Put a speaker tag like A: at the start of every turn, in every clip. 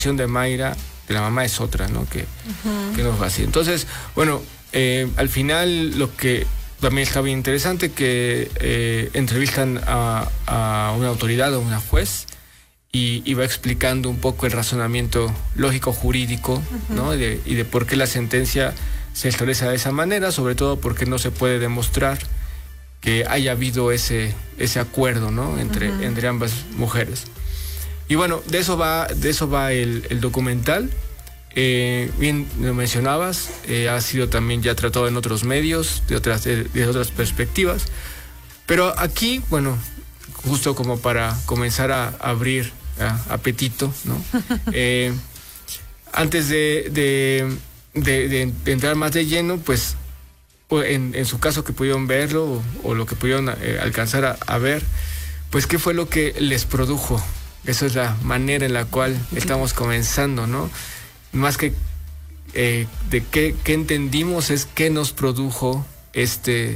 A: de Mayra, de la mamá, es otra, ¿no? Que nos va así. Entonces, bueno, al final lo que también está bien interesante, que entrevistan a una autoridad, a una juez, y va explicando un poco el razonamiento lógico jurídico, ¿no? Y de por qué la sentencia se establece de esa manera, sobre todo porque no se puede demostrar que haya habido ese acuerdo, ¿no? Entre ambas mujeres. Y bueno, de eso va el documental. Bien lo mencionabas, ha sido también ya tratado en otros medios, de otras perspectivas. Pero aquí, bueno, justo como para comenzar a abrir apetito, ¿no? Antes de entrar más de lleno, pues en su caso que pudieron verlo o lo que pudieron alcanzar a ver, pues qué fue lo que les produjo. Esa es la manera en la cual estamos comenzando, ¿no? Más que de qué entendimos, es qué nos produjo este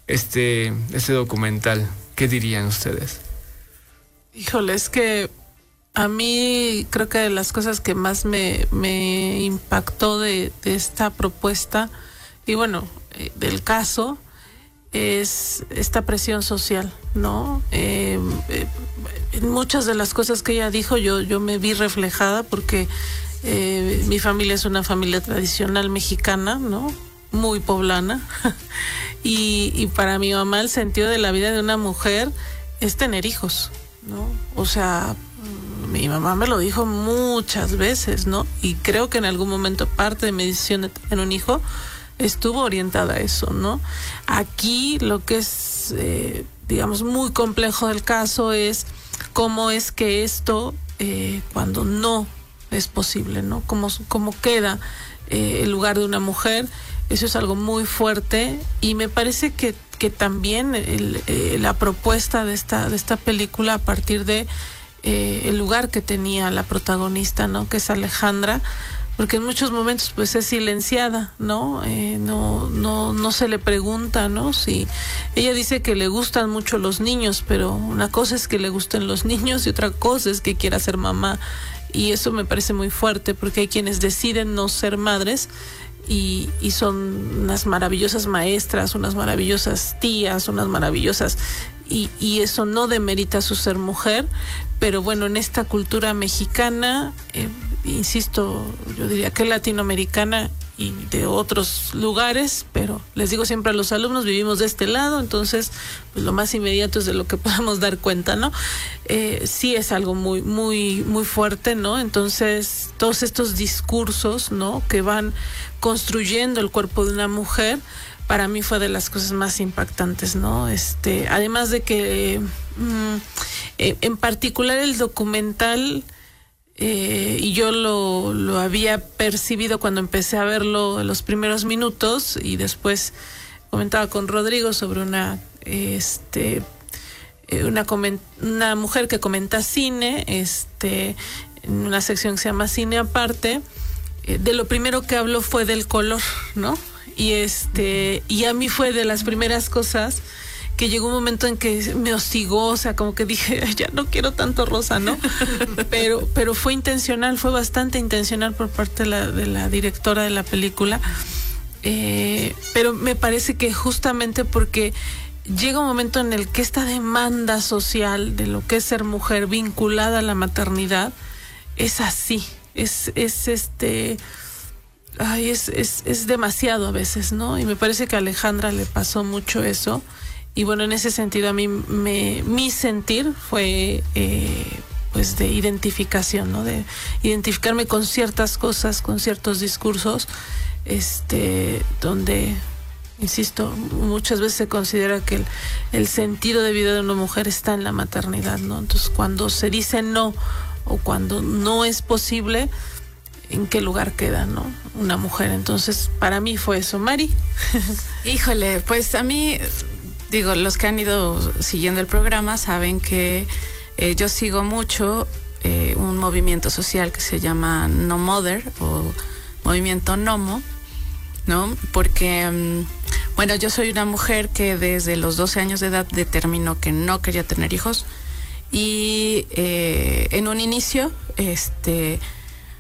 A: documental. ¿Qué dirían ustedes?
B: Híjole, es que a mí creo que de las cosas que más me impactó de esta propuesta y bueno, del caso, es esta presión social, ¿no? En muchas de las cosas que ella dijo yo me vi reflejada porque mi familia es una familia tradicional mexicana, ¿no? Muy poblana. y para mi mamá el sentido de la vida de una mujer es tener hijos, ¿no? O sea, mi mamá me lo dijo muchas veces, ¿no? Y creo que en algún momento parte de mi decisión de tener un hijo estuvo orientada a eso, ¿no? Aquí lo que es, digamos, muy complejo del caso es cómo es que esto, cuando no es posible, ¿no? Cómo queda el lugar de una mujer. Eso es algo muy fuerte y me parece que también la propuesta de esta película a partir de el lugar que tenía la protagonista, ¿no? Que es Alejandra, porque en muchos momentos pues es silenciada, ¿no? No se le pregunta, ¿no? Si ella dice que le gustan mucho los niños, pero una cosa es que le gusten los niños y otra cosa es que quiera ser mamá. Y eso me parece muy fuerte porque hay quienes deciden no ser madres y son unas maravillosas maestras, unas maravillosas tías, unas maravillosas... Y eso no demerita su ser mujer, pero bueno, en esta cultura mexicana, insisto, yo diría que latinoamericana y de otros lugares, pero les digo siempre a los alumnos, vivimos de este lado, entonces pues lo más inmediato es de lo que podemos dar cuenta, ¿no? Sí es algo muy, muy, muy fuerte, ¿no? Entonces, todos estos discursos, ¿no? Que van construyendo el cuerpo de una mujer, para mí fue de las cosas más impactantes, ¿no? Además de que en particular el documental, y yo lo había percibido cuando empecé a verlo en los primeros minutos y después comentaba con Rodrigo sobre una mujer que comenta cine, en una sección que se llama Cine Aparte, de lo primero que habló fue del color, ¿no? Y a mí fue de las primeras cosas que llegó un momento en que me hostigó, o sea, como que dije, ya no quiero tanto rosa, ¿no? pero fue intencional, fue bastante intencional por parte de la directora de la película, pero me parece que justamente porque llega un momento en el que esta demanda social de lo que es ser mujer vinculada a la maternidad es así, es demasiado a veces, ¿no? Y me parece que a Alejandra le pasó mucho eso. Y bueno, en ese sentido a mí mi sentir fue pues de identificación, ¿no? De identificarme con ciertas cosas, con ciertos discursos, donde, insisto, muchas veces se considera que el sentido de vida de una mujer está en la maternidad, ¿no? Entonces, cuando se dice no o cuando no es posible, ¿en qué lugar queda, no? Una mujer. Entonces, para mí fue eso. Mari.
C: Híjole, pues a mí, digo, los que han ido siguiendo el programa saben que yo sigo mucho un movimiento social que se llama No Mother o Movimiento Nomo, ¿no? Porque, bueno, yo soy una mujer que desde los 12 años de edad determinó que no quería tener hijos y en un inicio,